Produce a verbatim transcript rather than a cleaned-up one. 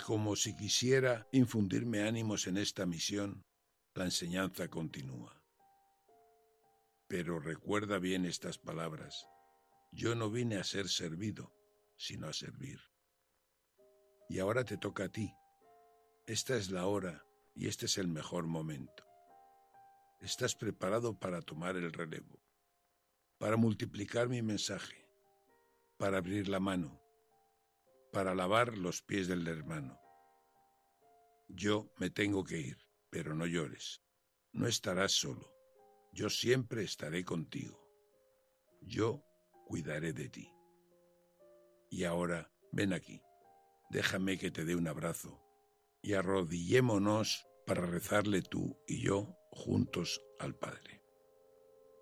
como si quisiera infundirme ánimos en esta misión, la enseñanza continúa. Pero recuerda bien estas palabras. Yo no vine a ser servido, sino a servir. Y ahora te toca a ti. Esta es la hora y este es el mejor momento. Estás preparado para tomar el relevo, para multiplicar mi mensaje, para abrir la mano, para lavar los pies del hermano. Yo me tengo que ir, pero no llores. No estarás solo. Yo siempre estaré contigo. Yo cuidaré de ti. Y ahora, ven aquí. Déjame que te dé un abrazo y arrodillémonos para rezarle tú y yo juntos al Padre.